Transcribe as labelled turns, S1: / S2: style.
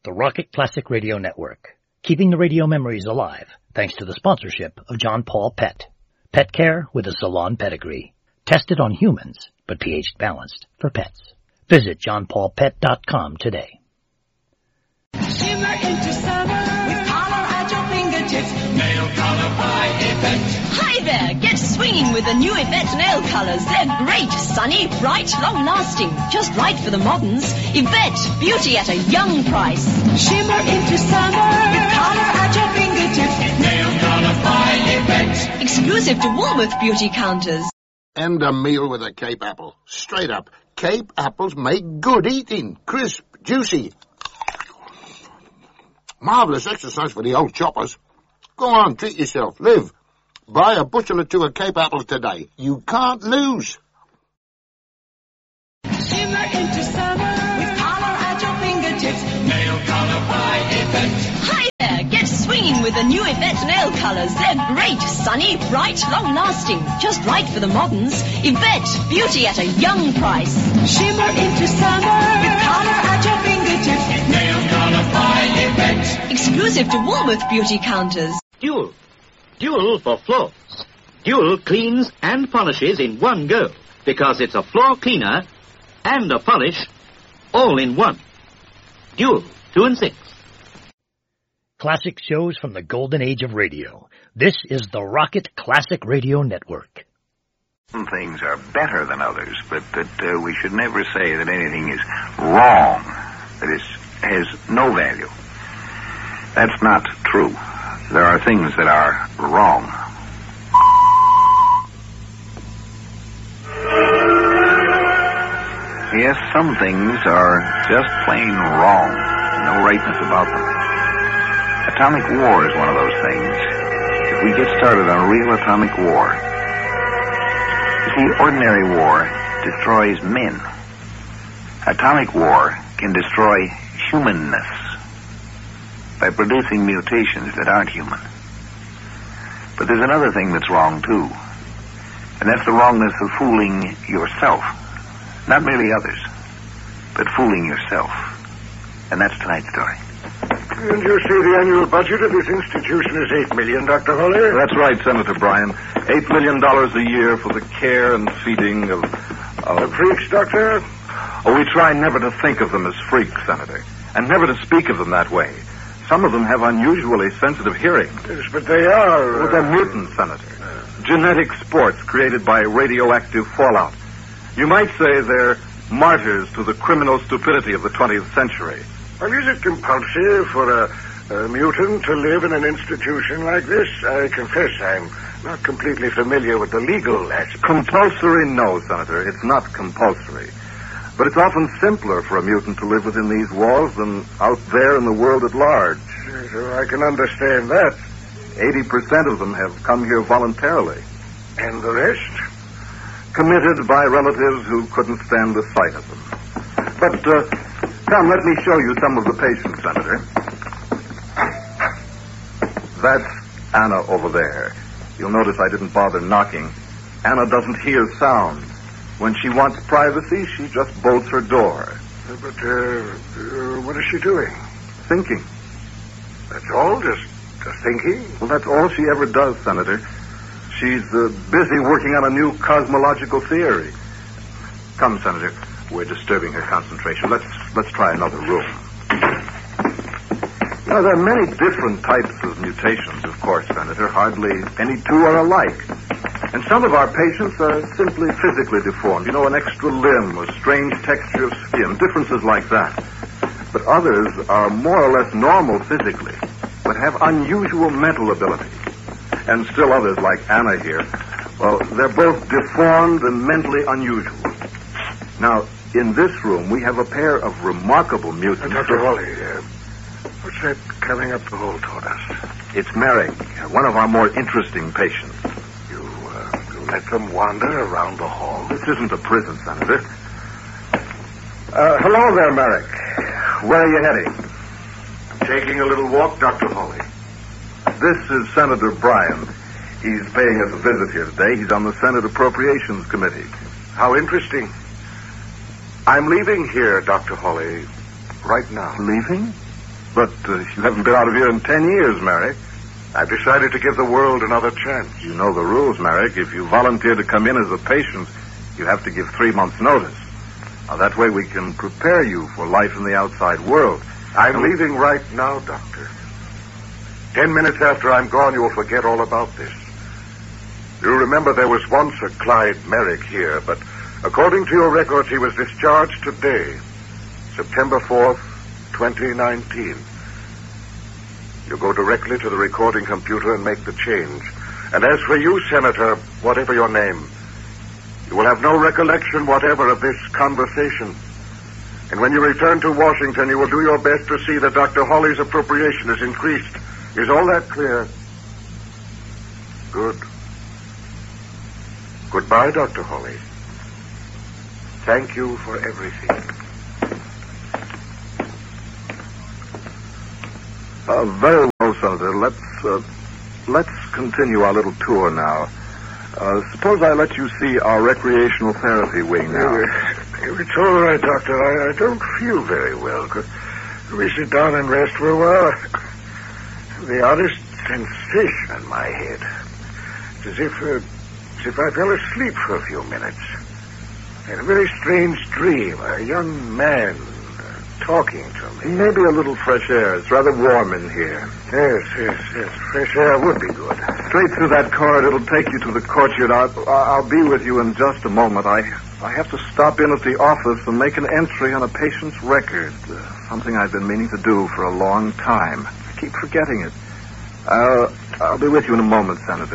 S1: The Rocket Classic Radio Network, keeping the radio memories alive thanks to the sponsorship of John Paul Pet. Pet care with a salon pedigree. Tested on humans, but pH balanced for pets. Visit johnpaulpet.com today.
S2: Shimmer into summer with color at your fingertips. Nail color by Yvette. Hi there, get swinging with the new Yvette nail colors. They're great, sunny, bright, long-lasting. Just right for the moderns. Yvette, beauty at a young price. Shimmer into summer with color at your fingertips. Nail color by Yvette. Exclusive to Woolworth beauty counters.
S3: And a meal with a Cape apple. Straight up. Cape apples make good eating. Crisp, juicy. Marvellous exercise for the old choppers. Go on, treat yourself. Live. Buy a bushel or two of Cape apples today. You can't lose.
S2: Shimmer into summer with color at your fingertips. Nail color by Yvette. Hi there, get swinging with the new Yvette nail colors. They're great, sunny, bright, long-lasting. Just right for the moderns. Yvette, beauty at a young price. Shimmer into summer with color at your fingertips. Nail color by Yvette. Exclusive to Woolworth beauty counters.
S4: Dual. Dual for floors. Dual cleans and polishes in one go because it's a floor cleaner and a polish all in one. Dual 2 and 6.
S1: Classic shows from the golden age of radio. This is the Rocket Classic Radio Network.
S5: Some things are better than others, but that we should never say that anything is wrong, that it has no value. That's not true. There are things that are wrong. Yes, some things are just plain wrong. No rightness about them. Atomic war is one of those things. If we get started on real atomic war, you see, ordinary war destroys men. Atomic war can destroy humanness by producing mutations that aren't human. But there's another thing that's wrong, too. And that's the wrongness of fooling yourself. Not merely others, but fooling yourself. And that's tonight's story.
S6: And you say the annual budget of this institution is $8 million, Dr. Holly?
S7: That's right, Senator Bryan. $8 million a year for the care and feeding of...
S6: The freaks, Doctor?
S7: Oh, we try never to think of them as freaks, Senator, and never to speak of them that way. Some of them have unusually sensitive hearing.
S6: Yes, but they are...
S7: Well, they're mutants, Senator. Genetic sports created by radioactive fallout. You might say they're martyrs to the criminal stupidity of the 20th century.
S6: Well, is it compulsory for a mutant to live in an institution like this? I confess I'm not completely familiar with the legal aspect.
S7: Compulsory? No, Senator. It's not compulsory. But it's often simpler for a mutant to live within these walls than out there in the world at large.
S6: So I can understand that.
S7: 80% of them have come here voluntarily.
S6: And the rest?
S7: Committed by relatives who couldn't stand the sight of them. But, come, let me show you some of the patients, Senator. That's Anna over there. You'll notice I didn't bother knocking. Anna doesn't hear sound. When she wants privacy, she just bolts her door.
S6: But, what is she doing?
S7: Thinking.
S6: That's all? Just thinking?
S7: Well, that's all she ever does, Senator. She's busy working on a new cosmological theory. Come, Senator. We're disturbing her concentration. Let's try another room. You know, there are many different types of mutations, of course, Senator. Hardly any two are alike. And some of our patients are simply physically deformed. You know, an extra limb, a strange texture of skin, differences like that. But others are more or less normal physically, but have unusual mental ability. And still others, like Anna here, well, they're both deformed and mentally unusual. Now, in this room, we have a pair of remarkable mutants.
S6: Dr. Holly, what's that coming up the hall toward us?
S7: It's Merrick, one of our more interesting patients.
S6: You let them wander around the hall?
S7: This isn't a prison, Senator. Hello there, Merrick. Where are you heading?
S6: Taking a little walk, Dr. Holly.
S7: This is Senator Bryan. He's paying us a visit here today. He's on the Senate Appropriations Committee.
S6: How interesting. I'm leaving here, Dr. Holly, right now.
S7: Leaving? But you haven't been out of here in 10 years, Merrick.
S6: I've decided to give the world another chance.
S7: You know the rules, Merrick. If you volunteer to come in as a patient, you have to give 3 months' notice. Now, that way we can prepare you for life in the outside world.
S6: I'm leaving right now, Doctor. 10 minutes after I'm gone, you'll forget all about this. You remember there was once a Clyde Merrick here, but according to your records, he was discharged today, September 4th, 2019. You go directly to the recording computer and make the change. And as for you, Senator, whatever your name, you will have no recollection whatever of this conversation. And when you return to Washington, you will do your best to see that Dr. Hawley's appropriation is increased. Is all that clear? Good. Goodbye, Dr. Hawley. Thank you for everything.
S7: Very well, Senator. Let's continue our little tour now. Suppose I let you see our recreational therapy wing now.
S6: It's all right, Doctor. I don't feel very well. Could we sit down and rest for a while? The oddest sensation in my head. It's as if I fell asleep for a few minutes. I had a very strange dream. A young man talking to me.
S7: Maybe a little fresh air. It's rather warm in here.
S6: Yes. Fresh air would be good.
S7: Straight through that corridor. It'll take you to the courtyard. I'll be with you in just a moment. I have to stop in at the office and make an entry on a patient's record. Something I've been meaning to do for a long time. I keep forgetting it. I'll be with you in a moment, Senator.